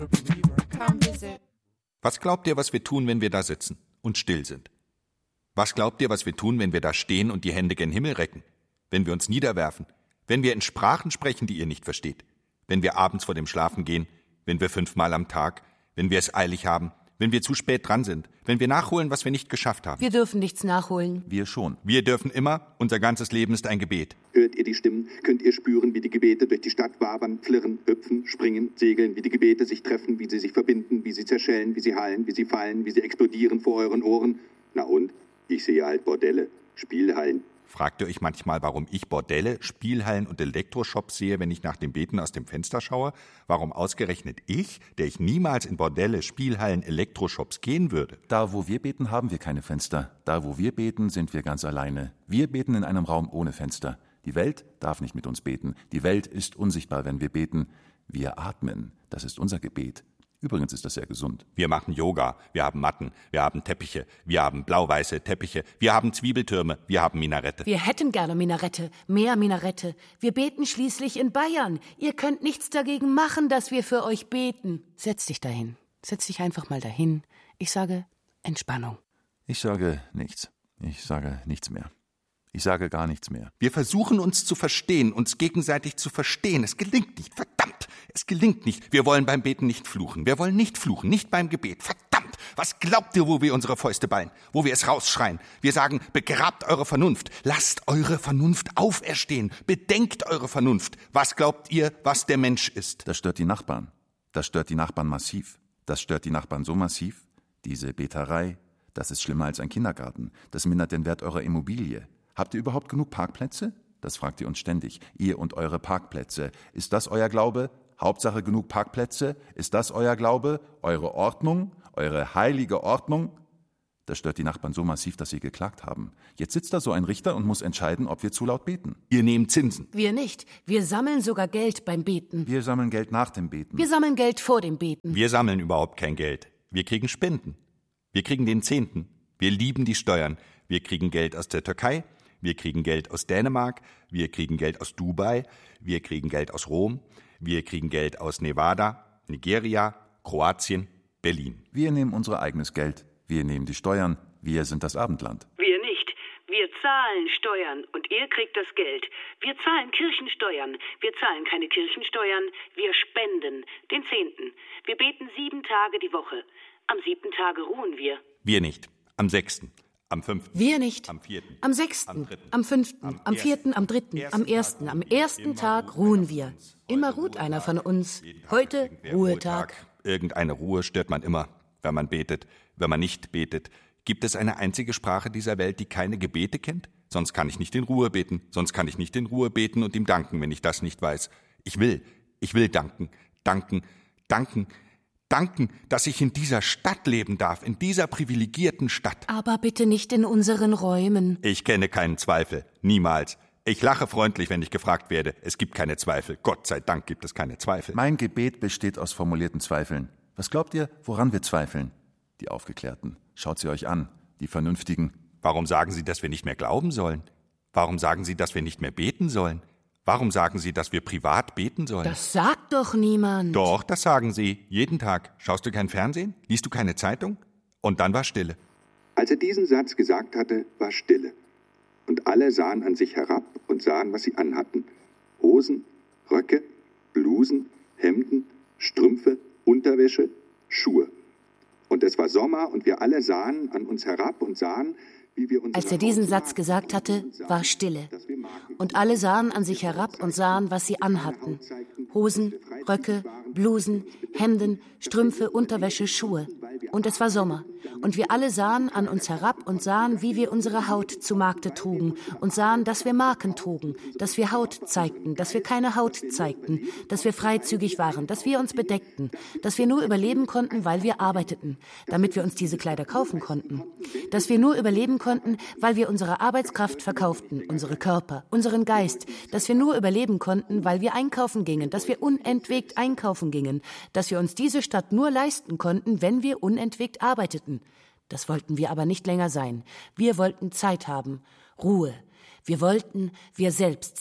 Was glaubt ihr, was wir tun, wenn wir da sitzen und still sind? Was glaubt ihr, was wir tun, wenn wir da stehen und die Hände gen Himmel recken? Wenn wir uns niederwerfen? Wenn wir in Sprachen sprechen, die ihr nicht versteht? Wenn wir abends vor dem Schlafen gehen? Wenn wir 5-mal am Tag? Wenn wir es eilig haben? Wenn wir zu spät dran sind? Wenn wir nachholen, was wir nicht geschafft haben? Wir dürfen nichts nachholen. Wir schon. Wir dürfen immer. Unser ganzes Leben ist ein Gebet. Hört ihr die Stimmen? Könnt ihr spüren, wie die Gebete durch die Stadt wabern, flirren, hüpfen, springen, segeln, wie die Gebete sich treffen, wie sie sich verbinden, wie sie zerschellen, wie sie hallen, wie sie fallen, wie sie explodieren vor euren Ohren? Na und? Ich sehe halt Bordelle, Spielhallen. Fragt ihr euch manchmal, warum ich Bordelle, Spielhallen und Elektroshops sehe, wenn ich nach dem Beten aus dem Fenster schaue? Warum ausgerechnet ich, der ich niemals in Bordelle, Spielhallen, Elektroshops gehen würde? Da, wo wir beten, haben wir keine Fenster. Da, wo wir beten, sind wir ganz alleine. Wir beten in einem Raum ohne Fenster. Die Welt darf nicht mit uns beten. Die Welt ist unsichtbar, wenn wir beten. Wir atmen. Das ist unser Gebet. Übrigens ist das sehr gesund. Wir machen Yoga, wir haben Matten, wir haben Teppiche, wir haben blau-weiße Teppiche, wir haben Zwiebeltürme, wir haben Minarette. Wir hätten gerne Minarette, mehr Minarette. Wir beten schließlich in Bayern. Ihr könnt nichts dagegen machen, dass wir für euch beten. Setz dich dahin. Setz dich einfach mal dahin. Ich sage Entspannung. Ich sage nichts. Ich sage nichts mehr. Ich sage gar nichts mehr. Wir versuchen uns zu verstehen, uns gegenseitig zu verstehen. Es gelingt nicht, verdammt, es gelingt nicht. Wir wollen beim Beten nicht fluchen. Wir wollen nicht fluchen, nicht beim Gebet. Verdammt, was glaubt ihr, wo wir unsere Fäuste ballen? Wo wir es rausschreien? Wir sagen, begrabt eure Vernunft. Lasst eure Vernunft auferstehen. Bedenkt eure Vernunft. Was glaubt ihr, was der Mensch ist? Das stört die Nachbarn. Das stört die Nachbarn massiv. Das stört die Nachbarn so massiv. Diese Beterei, das ist schlimmer als ein Kindergarten. Das mindert den Wert eurer Immobilie. Habt ihr überhaupt genug Parkplätze? Das fragt ihr uns ständig. Ihr und eure Parkplätze. Ist das euer Glaube? Hauptsache genug Parkplätze? Ist das euer Glaube? Eure Ordnung? Eure heilige Ordnung? Das stört die Nachbarn so massiv, dass sie geklagt haben. Jetzt sitzt da so ein Richter und muss entscheiden, ob wir zu laut beten. Ihr nehmt Zinsen. Wir nicht. Wir sammeln sogar Geld beim Beten. Wir sammeln Geld nach dem Beten. Wir sammeln Geld vor dem Beten. Wir sammeln überhaupt kein Geld. Wir kriegen Spenden. Wir kriegen den Zehnten. Wir lieben die Steuern. Wir kriegen Geld aus der Türkei. Wir kriegen Geld aus Dänemark, wir kriegen Geld aus Dubai, wir kriegen Geld aus Rom, wir kriegen Geld aus Nevada, Nigeria, Kroatien, Berlin. Wir nehmen unser eigenes Geld, wir nehmen die Steuern, wir sind das Abendland. Wir nicht. Wir zahlen Steuern und ihr kriegt das Geld. Wir zahlen Kirchensteuern. Wir zahlen keine Kirchensteuern, wir spenden, den Zehnten. Wir beten 7 Tage die Woche. Am 7. Tage ruhen wir. Wir nicht. Am 6., am 5., wir nicht. Am 4., am 6., am 3., am 5., am 4., am 3., am 1., am 1. Tag ruhen wir. Immer ruht einer von uns. Heute Ruhetag. Irgendeine Ruhe stört man immer, wenn man betet. Wenn man nicht betet, gibt es eine einzige Sprache dieser Welt, die keine Gebete kennt? Sonst kann ich nicht in Ruhe beten. Sonst kann ich nicht in Ruhe beten und ihm danken, wenn ich das nicht weiß. Ich will danken, danken, danken. Danken, dass ich in dieser Stadt leben darf, in dieser privilegierten Stadt. Aber bitte nicht in unseren Räumen. Ich kenne keinen Zweifel, niemals. Ich lache freundlich, wenn ich gefragt werde. Es gibt keine Zweifel. Gott sei Dank gibt es keine Zweifel. Mein Gebet besteht aus formulierten Zweifeln. Was glaubt ihr, woran wir zweifeln? Die Aufgeklärten. Schaut sie euch an, die Vernünftigen. Warum sagen Sie, dass wir nicht mehr glauben sollen? Warum sagen Sie, dass wir nicht mehr beten sollen? Warum sagen Sie, dass wir privat beten sollen? Das sagt doch niemand. Doch, das sagen Sie. Jeden Tag. Schaust du kein Fernsehen? Liest du keine Zeitung? Und dann war Stille. Als er diesen Satz gesagt hatte, war Stille. Und alle sahen an sich herab und sahen, was sie anhatten. Hosen, Röcke, Blusen, Hemden, Strümpfe, Unterwäsche, Schuhe. Und es war Sommer und wir alle sahen an uns herab und sahen, wie wir unsere Als er diesen Satz gesagt hatte, war Stille. Und alle sahen an sich herab und sahen, was sie anhatten. Hosen, Röcke, Blusen, Hemden, Strümpfe, Unterwäsche, Schuhe. Und es war Sommer. Und wir alle sahen an uns herab und sahen, wie wir unsere Haut zu Markte trugen und sahen, dass wir Marken trugen, dass wir Haut zeigten, dass wir keine Haut zeigten, dass wir freizügig waren, dass wir uns bedeckten, dass wir nur überleben konnten, weil wir arbeiteten, damit wir uns diese Kleider kaufen konnten, dass wir nur überleben konnten, weil wir unsere Arbeitskraft verkauften, unsere Körper, unseren Geist, dass wir nur überleben konnten, weil wir einkaufen gingen, dass wir unentwegt einkaufen gingen, dass wir uns diese Stadt nur leisten konnten, wenn wir unentwegt arbeiteten. Das wollten wir aber nicht länger sein. Wir wollten Zeit haben, Ruhe. Wir wollten wir selbst sein.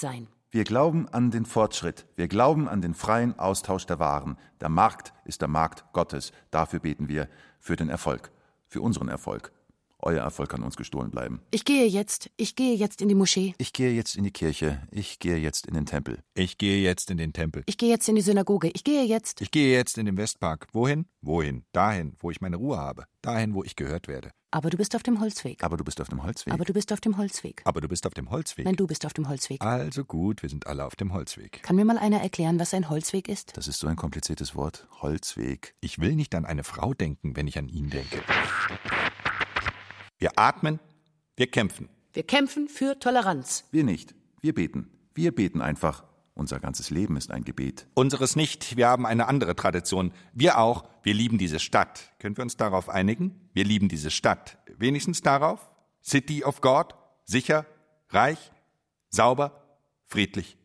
Wir glauben an den Fortschritt. Wir glauben an den freien Austausch der Waren. Der Markt ist der Markt Gottes. Dafür beten wir, für den Erfolg, für unseren Erfolg. Euer Erfolg kann uns gestohlen bleiben. Ich gehe jetzt in die Moschee. Ich gehe jetzt in die Kirche. Ich gehe jetzt in den Tempel. Ich gehe jetzt in den Tempel. Ich gehe jetzt in die Synagoge. Ich gehe jetzt in den Westpark. Wohin? Wohin? Dahin, wo ich meine Ruhe habe. Dahin, wo ich gehört werde. Aber du bist auf dem Holzweg. Aber du bist auf dem Holzweg. Aber du bist auf dem Holzweg. Aber du bist auf dem Holzweg. Nein, du bist auf dem Holzweg. Also gut, wir sind alle auf dem Holzweg. Kann mir mal einer erklären, was ein Holzweg ist? Das ist so ein kompliziertes Wort. Holzweg. Ich will nicht an eine Frau denken, wenn ich an ihn denke. Wir atmen, wir kämpfen. Wir kämpfen für Toleranz. Wir nicht. Wir beten. Wir beten einfach. Unser ganzes Leben ist ein Gebet. Unseres nicht. Wir haben eine andere Tradition. Wir auch. Wir lieben diese Stadt. Können wir uns darauf einigen? Wir lieben diese Stadt. Wenigstens darauf? City of God? Sicher? Reich? Sauber? Friedlich?